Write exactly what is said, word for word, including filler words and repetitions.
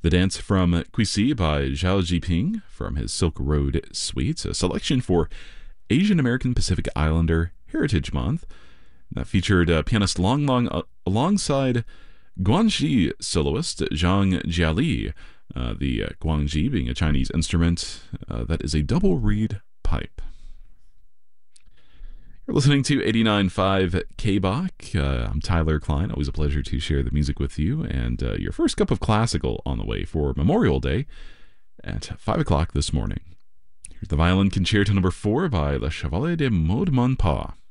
The Dance from Qixi by Zhao Jiping from his Silk Road Suite, a selection for Asian American Pacific Islander Heritage Month. That featured uh, pianist Long Long uh, alongside Guangxi soloist Zhang Jiali, uh, the uh, Guangxi being a Chinese instrument uh, that is a double reed pipe. You're listening to eighty-nine point five K B O C. Uh, I'm Tyler Klein. Always a pleasure to share the music with you. And uh, your first cup of classical on the way for Memorial Day at five o'clock this morning. Here's the Violin Concerto number four by Le Chevalier de Maude Monpas.